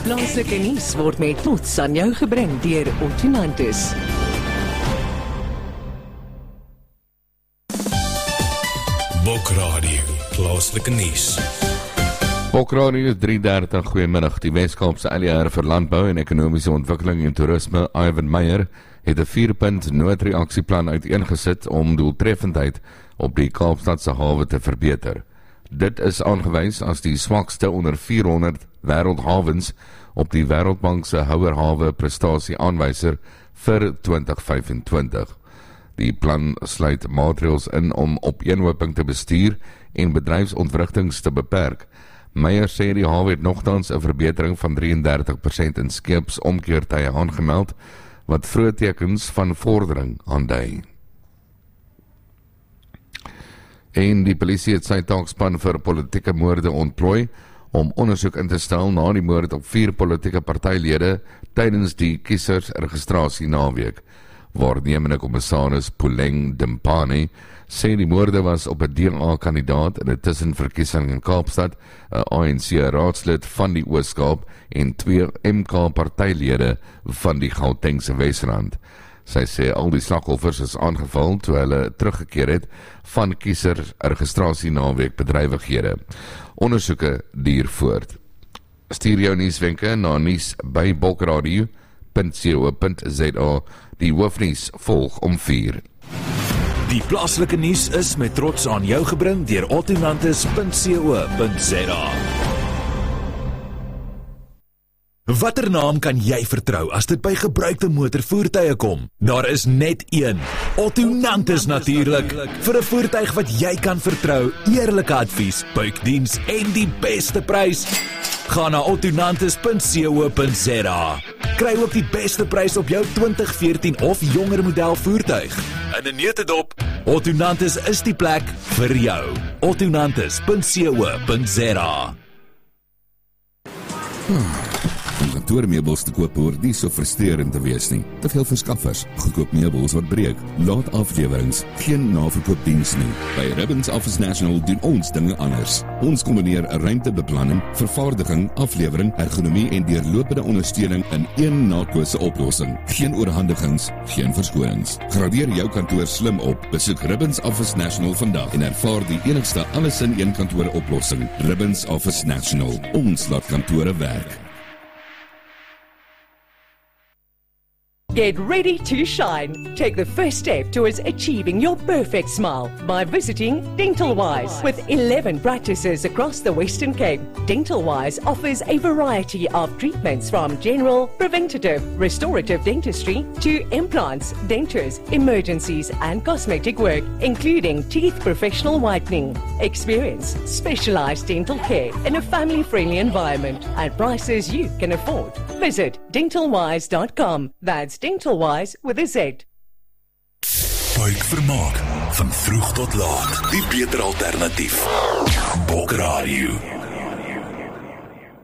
Plaaslike nuus word met trots aan jou gebring deur Otto. Bokradio, plaaslike nuus. Bokradio 3:30, goeiemiddag. Die Weskaapse ALR vir Landbou en Ekonomiese Ontwikkeling en Toerisme, Ivan Meyer, het 'n 4-punt noodreaksieplan uiteengesit om doeltreffendheid op die Kaapstadse hawe te verbeter. Dit is aangewys as die swakste onder 400 wêreldhawens op die Wêreldbank se houerhawe prestasie aanwyser vir 2025. Die plan sluit maatreëls in om opeenhoping te bestuur en bedryfsontwrigtings te beperk. Meyer sê die hawe het nogtans 'n verbetering van 33% in skeepsomkeertye aangemeld, wat vroeë tekens van vordering aandui. En die polisie het sy taakspan vir politieke moorde ontplooi om ondersoek in te stel na die moord op 4 politieke partylede tydens die kiesersregistrasie naweek. Waarnemende kommissaris Puleng Dimpane sê die moorde was op 'n DA-kandidaat in 'n tussenverkiesing in Kaapstad, 'n ANC-raadslid van die Oos-Kaap en 2 MK-partylede van die Gautengse Wesrand. Sy sê al die slagoffers is aangeval toe hulle teruggekeer het van kieserregistrasie naweek bedrywighede. Ondersoeke duur voort. Stuur jou nuuswenke na nuus by bokradio.co.za. Die hoofnuus volg om 4. Die plaaslike nuus is met trots aan jou gebring deur ottonantes.co.za. Watter naam kan jy vertrou as dit by gebruikte motorvoertuie kom? Daar is net een. Ottonantes natuurlik. Vir 'n voertuig wat jy kan vertrou, eerlike advies, buikdiens en die beste prys. Ga na ottonantes.co.za. Kry ook die beste prys op jou 2014 of jonger model voertuig. In 'n neutedop, Ottonantes is die plek vir jou. ottonantes.co.za. Om kantoormeubels te koop hoort nie so frustrerend te wees nie. Te veel verskaffers, goedkoop meubels wat breek, laat aflewerings, geen naverkoopdiens nie. By Ribbons Office National doen ons dinge anders. Ons kombineer 'n ruimtebeplanning, vervaardiging, aflewering, ergonomie en deurlopende ondersteuning in een nakose oplossing. Geen oorhandigings, geen verskonings. Gradeer jou kantoor slim op. Besoek Ribbons Office National vandag en ervaar die enigste alles in een kantoor oplossing. Ribbons Office National. Ons laat kantore werk. Get ready to shine. Take the first step towards achieving your perfect smile by visiting DentalWise. With 11 practices across the Western Cape, DentalWise offers a variety of treatments from general, preventative, restorative dentistry to implants, dentures, emergencies and cosmetic work, including teeth professional whitening. Experience specialized dental care in a family-friendly environment at prices you can afford. Visit dentalwise.com. That's DentalWise with a Z. Buik vermaak, van vroeg tot laat, die beter alternatief. Bokradio.